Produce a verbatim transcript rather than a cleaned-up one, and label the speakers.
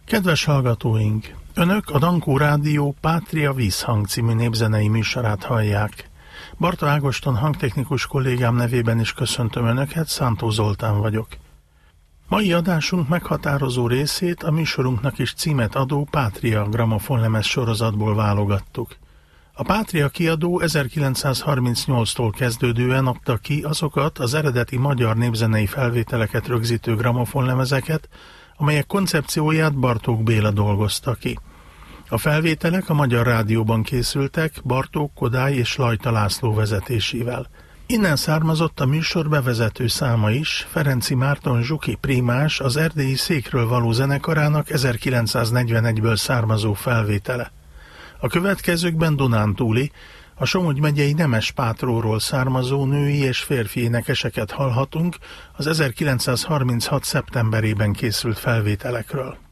Speaker 1: Kedves hallgatóink! Önök a Dankó Rádió Pátria Vízhang című népzenei műsorát hallják. Barta Ágoston hangtechnikus kollégám nevében is köszöntöm Önöket, Szántó Zoltán vagyok. Mai adásunk meghatározó részét a műsorunknak is címet adó Pátria gramofonlemez sorozatból válogattuk. A Pátria kiadó ezerkilencszázharmincnyolctól kezdődően adta ki azokat az eredeti magyar népzenei felvételeket rögzítő gramofonlemezeket, amelyek koncepcióját Bartók Béla dolgozta ki. A felvételek a Magyar Rádióban készültek Bartók, Kodály és Lajta László vezetésével. Innen származott a műsor bevezető száma is, Ferenczy Márton Zsuki prímás, az erdélyi Székről való zenekarának ezerkilencszáznegyvenegyből származó felvétele. A következőkben dunántúli, a Somogy megyei Nemespátróról származó női és férfi énekeseket hallhatunk az ezerkilencszázharminchat. szeptemberében készült felvételekről.